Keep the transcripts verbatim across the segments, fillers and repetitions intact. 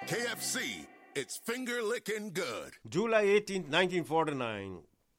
K F C, it's finger-licking good. July eighteenth, nineteen forty-nine.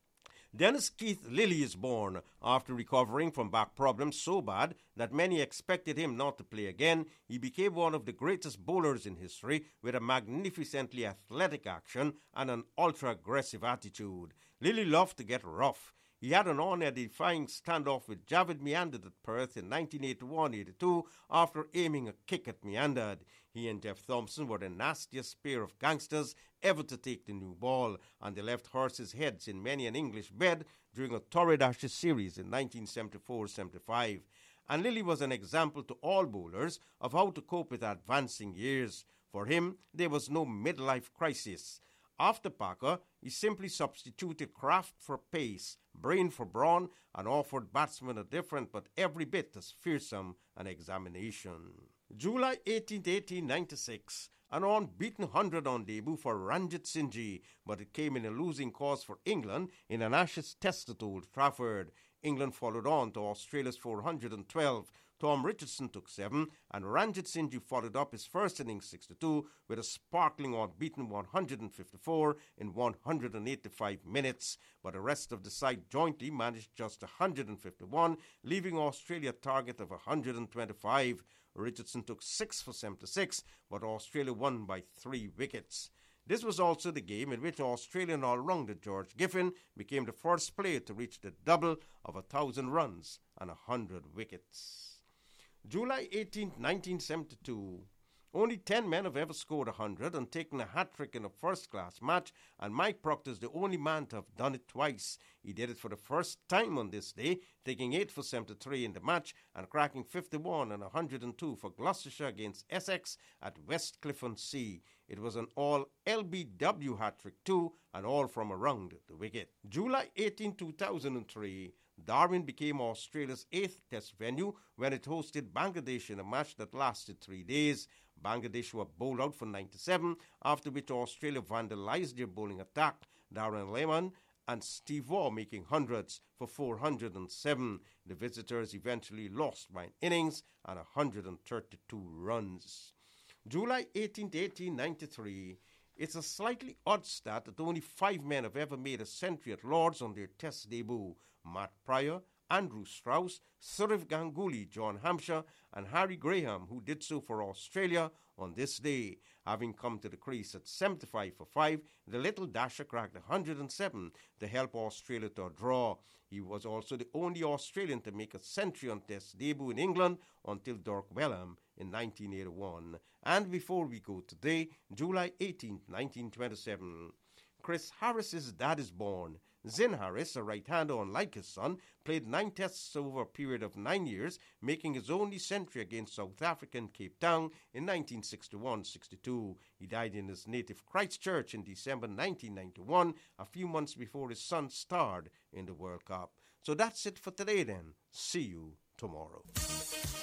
Dennis Keith Lilly is born. After recovering from back problems so bad that many expected him not to play again, he became one of the greatest bowlers in history with a magnificently athletic action and an ultra-aggressive attitude. Lilly loved to get rough. He had an honor-defying standoff with Javed Miandad at Perth in nineteen eighty-one eighty-two after aiming a kick at Miandad. He and Jeff Thompson were the nastiest pair of gangsters ever to take the new ball, and they left horses' heads in many an English bed during a torrid Ashes series in nineteen seventy-four seventy-five. And Lilly was an example to all bowlers of how to cope with advancing years. For him, there was no midlife crisis. After Parker, he simply substituted craft for pace, brain for brawn, and offered batsmen a different but every bit as fearsome an examination. July eighteenth, eighteen ninety-six. An unbeaten hundred on debut for Ranjit Singh, but it came in a losing cause for England in an Ashes test at Old Trafford. England followed on to Australia's four hundred twelve. Tom Richardson took seven, and Ranjit Singh followed up his first innings sixty-two with a sparkling unbeaten one hundred fifty-four in one hundred eighty-five minutes. But the rest of the side jointly managed just one hundred fifty-one, leaving Australia a target of one hundred twenty-five. Richardson took six for seventy-six, but Australia won by three wickets. This was also the game in which Australian all-rounder George Giffen became the first player to reach the double of a thousand runs and a hundred wickets. July eighteenth, nineteen seventy-two. Only ten men have ever scored a hundred and taken a hat-trick in a first-class match, and Mike Proctor is the only man to have done it twice. He did it for the first time on this day, taking eight for seventy-three in the match and cracking fifty-one and one hundred two for Gloucestershire against Essex at West Cliff-on-Sea. It was an all-L B W hat-trick too, and all from around the wicket. July eighteenth, two thousand three. Darwin became Australia's eighth test venue when it hosted Bangladesh in a match that lasted three days. Bangladesh were bowled out for ninety-seven, after which Australia vandalized their bowling attack, Darren Lehmann and Steve Waugh making hundreds for four hundred seven. The visitors eventually lost by an innings and one hundred thirty-two runs. July eighteenth, eighteen ninety-three. It's a slightly odd stat that only five men have ever made a century at Lord's on their test debut. Matt Pryor, Andrew Strauss, Sourav Ganguly, John Hampshire, and Harry Graham, who did so for Australia on this day. Having come to the crease at seventy-five for five, the little dasher cracked one hundred seven to help Australia to a draw. He was also the only Australian to make a century on test debut in England until Dirk Wellham in nineteen eighty-one. And before we go today, July eighteenth, nineteen twenty-seven. Chris Harris's dad is born. Zin Harris, a right-hander unlike his son, played nine tests over a period of nine years, making his only century against South Africa in Cape Town in nineteen sixty-one sixty-two. He died in his native Christchurch in December nineteen ninety-one, a few months before his son starred in the World Cup. So that's it for today then. See you tomorrow.